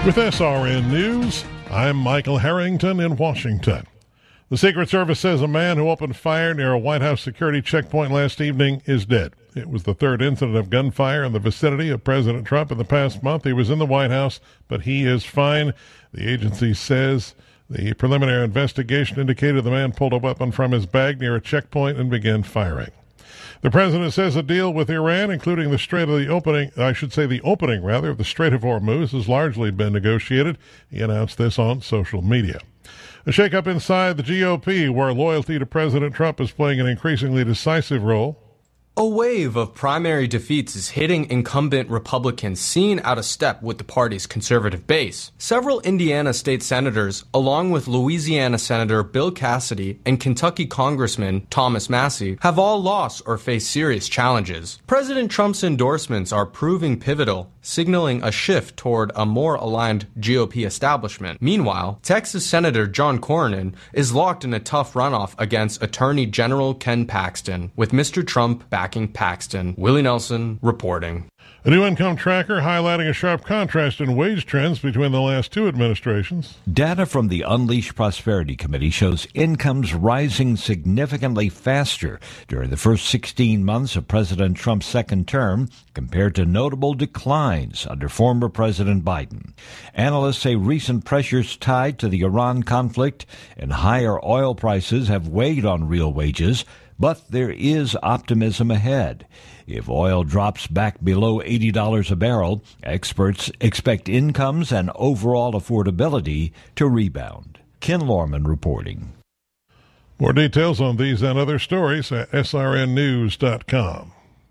With SRN News, I'm Michael Harrington in Washington. The Secret Service says a man who opened fire near a White House security checkpoint last evening is dead. It was the third incident of gunfire in the vicinity of President Trump in the past month. He was in the White House, but he is fine. The agency says the preliminary investigation indicated the man pulled a weapon from his bag near a checkpoint and began firing. The president says a deal with Iran, including the opening of the Strait of Hormuz, has largely been negotiated. He announced this on social media. A shakeup inside the GOP, where loyalty to President Trump is playing an increasingly decisive role. A wave of primary defeats is hitting incumbent Republicans seen out of step with the party's conservative base. Several Indiana state senators, along with Louisiana Senator Bill Cassidy and Kentucky Congressman Thomas Massie, have all lost or face serious challenges. President Trump's endorsements are proving pivotal, signaling a shift toward a more aligned GOP establishment. Meanwhile, Texas Senator John Cornyn is locked in a tough runoff against Attorney General Ken Paxton, with Mr. Trump backing Paxton. Willie Nelson reporting. A new income tracker highlighting a sharp contrast in wage trends between the last two administrations. Data from the Unleash Prosperity Committee shows incomes rising significantly faster during the first 16 months of President Trump's second term compared to notable declines under former President Biden. Analysts say recent pressures tied to the Iran conflict and higher oil prices have weighed on real wages, but there is optimism ahead. If oil drops back below $80 a barrel, experts expect incomes and overall affordability to rebound. Ken Lorman reporting. More details on these and other stories at srnnews.com.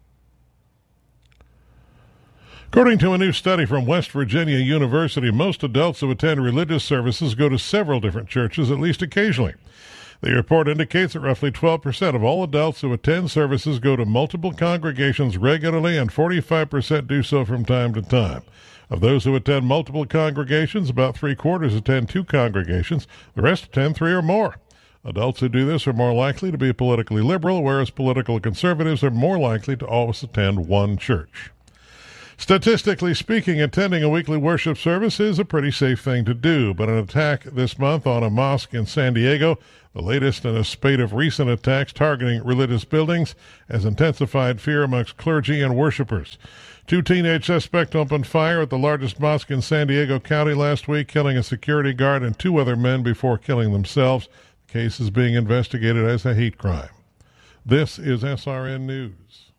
According to a new study from West Virginia University, most adults who attend religious services go to several different churches at least occasionally. The report indicates that roughly 12% of all adults who attend services go to multiple congregations regularly, and 45% do so from time to time. Of those who attend multiple congregations, about three-quarters attend two congregations. The rest attend three or more. Adults who do this are more likely to be politically liberal, whereas political conservatives are more likely to always attend one church. Statistically speaking, attending a weekly worship service is a pretty safe thing to do, but an attack this month on a mosque in San Diego, the latest in a spate of recent attacks targeting religious buildings, has intensified fear amongst clergy and worshipers. Two teenage suspects opened fire at the largest mosque in San Diego County last week, killing a security guard and two other men before killing themselves. The case is being investigated as a hate crime. This is SRN News.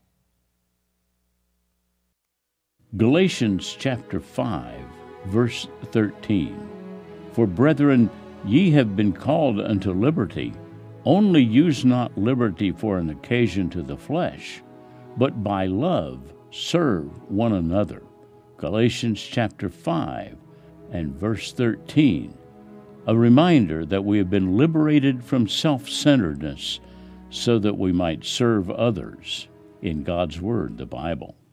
Galatians chapter 5, verse 13. For brethren, ye have been called unto liberty. Only use not liberty for an occasion to the flesh, but by love serve one another. Galatians chapter 5 and verse 13. A reminder that we have been liberated from self-centeredness so that we might serve others in God's Word, the Bible.